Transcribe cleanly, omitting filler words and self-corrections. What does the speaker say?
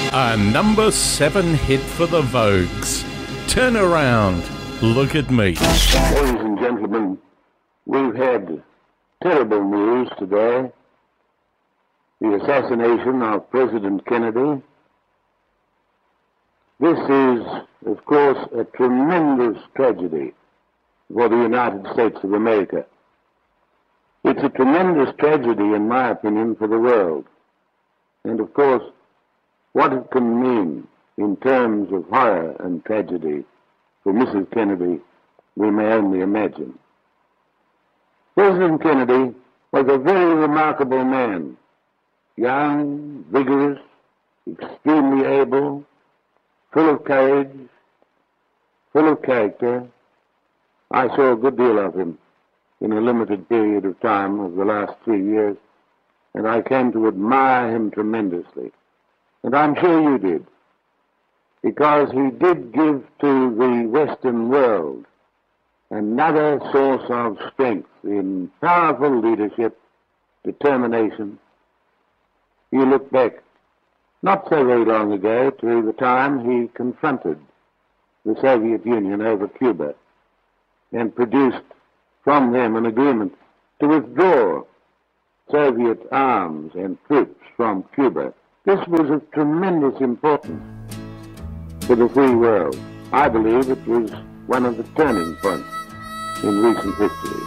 A number 7 hit for the Vogues. Turn around, look at me. Ladies and gentlemen, we've had terrible news today. The assassination of President Kennedy. This is, of course, a tremendous tragedy for the United States of America. It's a tremendous tragedy, in my opinion, for the world. And, of course, what it can mean in terms of horror and tragedy for Mrs. Kennedy, we may only imagine. President Kennedy was a very remarkable man. Young, vigorous, extremely able, full of courage, full of character. I saw a good deal of him in a limited period of time of the last 3 years, and I came to admire him tremendously. And I'm sure you did, because he did give to the Western world another source of strength in powerful leadership, determination. You look back not so very long ago to the time he confronted the Soviet Union over Cuba and produced from them an agreement to withdraw Soviet arms and troops from Cuba. This was of tremendous importance for the free world. I believe it was one of the turning points in recent history.